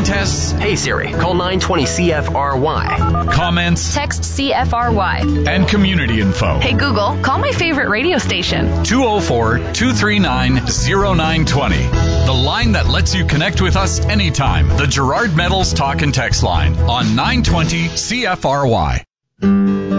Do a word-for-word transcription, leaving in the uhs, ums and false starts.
Contests. Hey Siri, call nine twenty C F R Y. Comments. Text C F R Y. And community info. Hey Google, call my favorite radio station. two oh four, two three nine, oh nine two oh. The line that lets you connect with us anytime. The Gerard Metals Talk and Text line on nine twenty C F R Y.